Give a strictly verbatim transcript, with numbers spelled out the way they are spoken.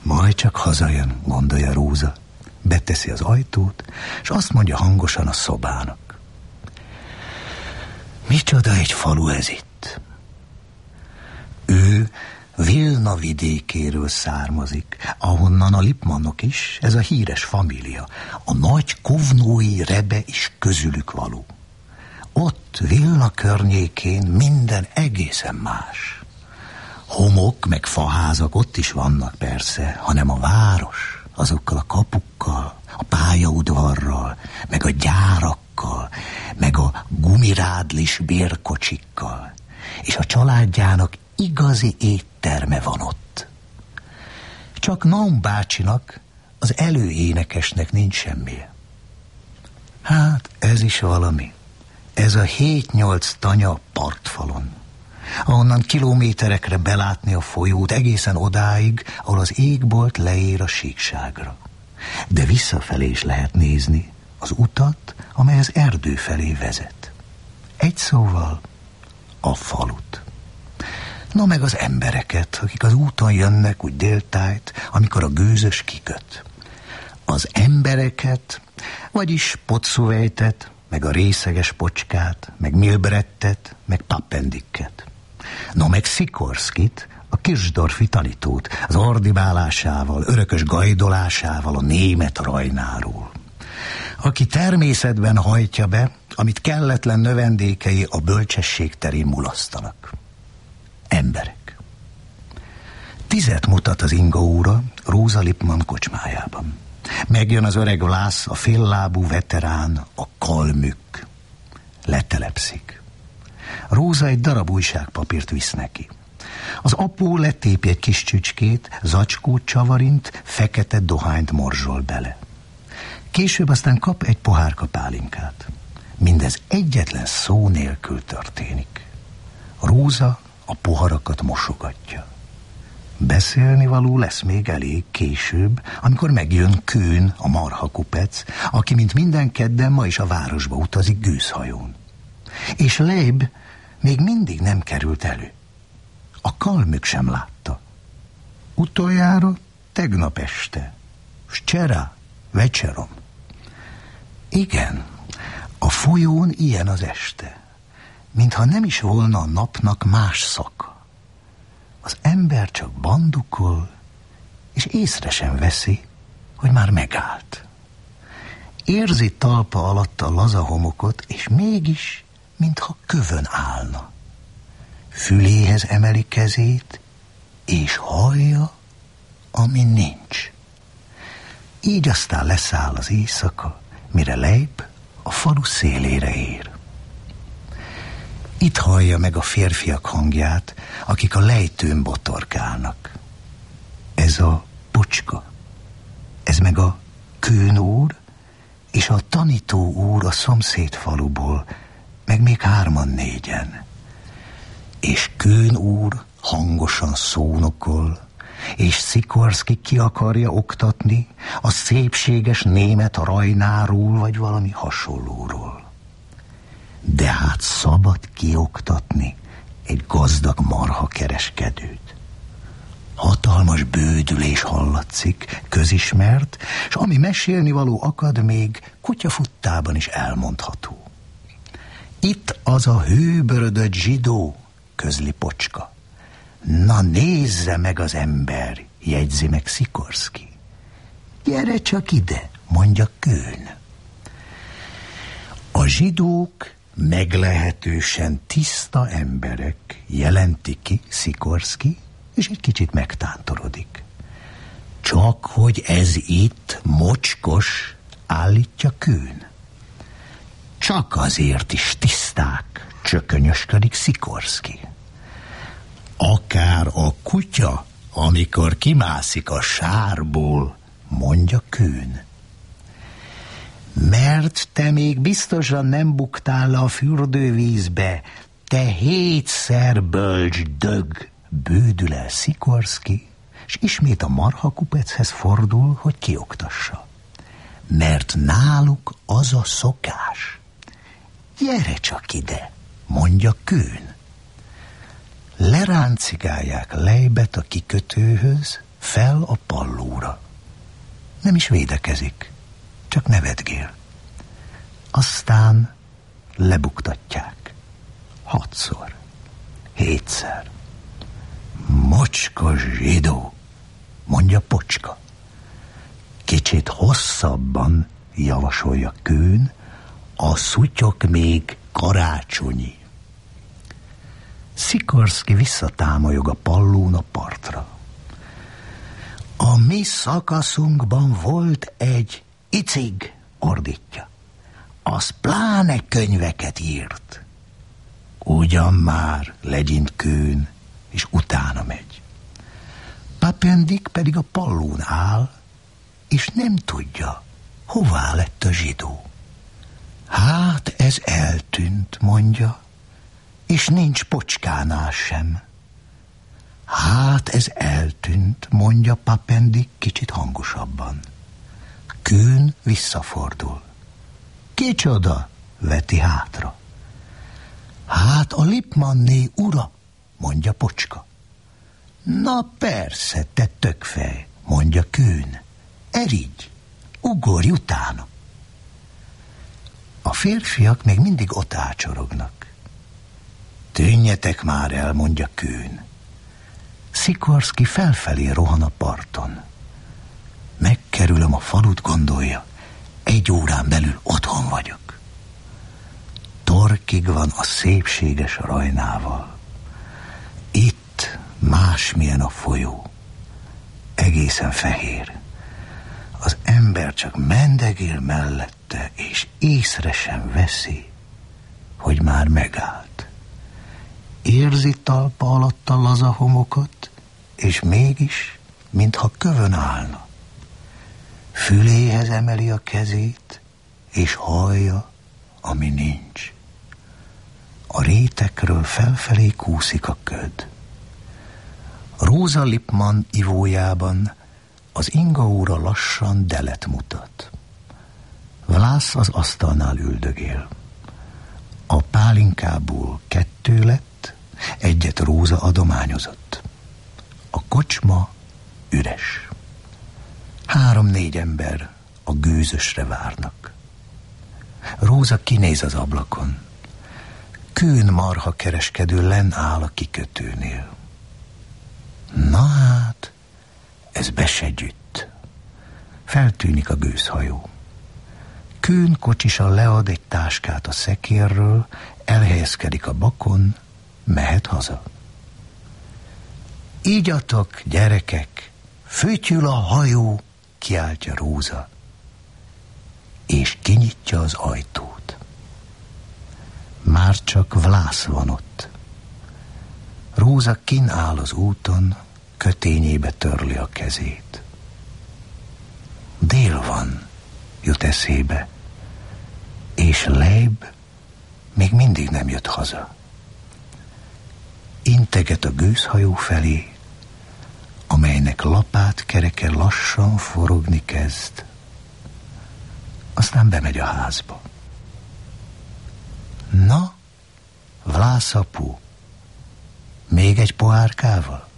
Majd csak hazajön, gondolja Róza. Beteszi az ajtót, és azt mondja hangosan a szobának. Micsoda egy falu ez itt. Ő Vilna vidékéről származik, ahonnan a Lipmannok is, ez a híres família, a nagy kovnói Rebe is közülük való. Ott Vilna környékén minden egészen más. Homok meg faházak ott is vannak persze, hanem a város, azokkal a kapukkal, a pályaudvarral, meg a gyárakkal, meg a gumirádlis bérkocsikkal, és a családjának igazi étterme van ott. Csak Naum bácsinak, az előénekesnek nincs semmije. Hát ez is valami. Ez a hét-nyolc tanya partfalon, ahonnan kilométerekre belátni a folyót egészen odáig, ahol az égbolt leér a síkságra. De visszafelé is lehet nézni az utat, amely az erdő felé vezet. Egy szóval a falut. Na meg az embereket, akik az úton jönnek úgy déltájt, amikor a gőzös kiköt. Az embereket, vagyis Potszuvejtet, meg a részeges pocskát, meg Milbrettet, meg Pappendikket. No meg Szikorszkit, a Kirchdorfi tanítót, az ordibálásával, örökös gajdolásával a német Rajnáról. Aki természetben hajtja be, amit kelletlen növendékei a bölcsesség terén mulasztanak. Emberek. Tizet mutat az ingaóra Róza Lipmann kocsmájában. Megjön az öreg Vlász, a féllábú veterán, a kalmük. Letelepszik. Róza egy darab újságpapírt visz neki. Az apó letépi egy kis csücskét, zacskót csavarint, fekete dohányt morzsol bele. Később aztán kap egy pohárka pálinkát. Mindez egyetlen szó nélkül történik. Róza a poharakat mosogatja. Beszélni való lesz még elég később, amikor megjön Kőn, a marhakupec, aki mint minden kedden ma is a városba utazik gőzhajón. És Leib még mindig nem került elő. A kalmük sem látta. Utoljára tegnap este. Včera večerom. Igen, a folyón ilyen az este, mintha nem is volna a napnak más szaka. Az ember csak bandukol, és észre sem veszi, hogy már megállt. Érzi talpa alatt a laza homokot, és mégis, mintha kövön állna. Füléhez emeli kezét, és hallja, ami nincs. Így aztán leszáll az éjszaka, mire Leib a falu szélére ér. Itt hallja meg a férfiak hangját, akik a lejtőn botorkálnak. Ez a Pucska, ez meg a Kőn úr, és a tanító úr a szomszéd faluból, meg még hárman-négyen. És Kőn úr hangosan szónokol, és Szikorszki ki akarja oktatni a szépséges német Rajnáról, vagy valami hasonlóról. De hát szabad kioktatni egy gazdag marha kereskedőt. Hatalmas bődülés hallatszik, közismert, és ami mesélni való akad, még kutyafuttában is elmondható. Itt az a hőbörödött zsidó, közli Pocska. Na nézze meg az ember, jegyzi meg Szikorszki. Gyere csak ide, mondja Kőn. A zsidók meglehetősen tiszta emberek, jelenti ki Szikorszki, és egy kicsit megtántorodik. Csak hogy ez itt mocskos, állítja Kőn. Csak azért is tiszták, csökönyösködik Szikorszki. Akár a kutya, amikor kimászik a sárból, mondja Kőn. Mert te még biztosan nem buktál le a fürdővízbe, te hétszer bölcs dög, bődül el Szikorszki, és ismét a marhakupechez fordul, hogy kioktassa. Mert náluk az a szokás. Gyere csak ide, mondja Kőn. Leráncigálják Leibet a kikötőhöz, fel a pallóra. Nem is védekezik, csak nevetgél. Aztán lebuktatják. Hatszor, hétszer. Mocska zsidó, mondja Pocska. Kicsit hosszabban, javasolja Kőn, a szutyok még karácsonyi. Szikorszky visszatámolyog a pallón a partra. A mi szakaszunkban volt egy icig, ordítja. Az pláne könyveket írt. Ugyan már, legyint Kőn, és utána megy. Papendik pedig a pallón áll, és nem tudja, hová lett a zsidó. Hát ez eltűnt, mondja, és nincs Pocskánál sem. Hát ez eltűnt, mondja Papendik kicsit hangosabban. Kőn visszafordul. Kicsoda? Veti hátra. Hát a Lipmanné ura, mondja Pocska. Na persze, te tökfej, mondja Kőn. Erigy, ugorj utána. A férfiak még mindig ott ácsorognak. Tűnjetek már el, mondja Kőn. Szikorszky felfelé rohan a parton. Megkerülöm a falut, gondolja, egy órán belül otthon vagyok. Torkig van a szépséges Rajnával. Itt másmilyen a folyó. Egészen fehér. Az ember csak mendegél mellette, és észre sem veszi, hogy már megállt. Érzi talpa alatt a laza homokot, és mégis, mintha kövön állna. Füléhez emeli a kezét, és hallja, ami nincs. A rétekről felfelé kúszik a köd. Róza Lipman ivójában az ingaóra lassan delet mutat. Vlász az asztalnál üldögél. A pálinkából kettő lett, egyet Róza adományozott. A kocsma üres. Három-négy ember a gőzösre várnak. Róza kinéz az ablakon. Kőn marha kereskedő lenn áll a kikötőnél. Na hát, ez be se gyütt. Feltűnik a gőzhajó. Kőn kocsisan lead egy táskát a szekérről, elhelyezkedik a bakon, mehet haza. Igyatok, gyerekek, fütyül a hajó, kiáltja Róza, és kinyitja az ajtót. Már csak Vlász van ott. Róza kin áll az úton, kötényébe törli a kezét. Dél van, jut eszébe, és Leib még mindig nem jött haza. Integet a gőzhajó felé, amelynek lapát kereke lassan forogni kezd. Aztán bemegy a házba. Na, Vlász apu, még egy pohárkával?